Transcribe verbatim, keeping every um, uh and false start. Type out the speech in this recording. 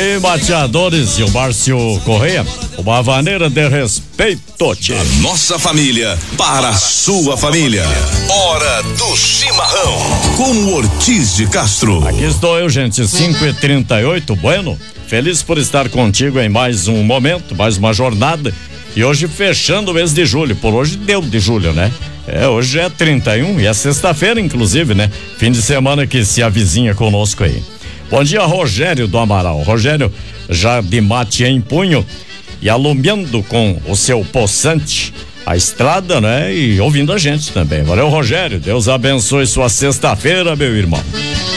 Aí, mateadores e o Márcio Correia, uma maneira de respeito, tchê. A nossa família para a sua família. Hora do chimarrão com o Ortiz de Castro. Aqui estou eu, gente, cinco e trinta e oito, bueno, feliz por estar contigo em mais um momento, mais uma jornada, e hoje fechando o mês de julho, por hoje deu de julho, né? É, hoje é trinta e um e é sexta-feira, inclusive, né? Fim de semana que se avizinha conosco aí. Bom dia, Rogério do Amaral. Rogério já de mate em punho e alumiando com o seu poçante a estrada, né? E ouvindo a gente também. Valeu, Rogério. Deus abençoe sua sexta-feira, meu irmão.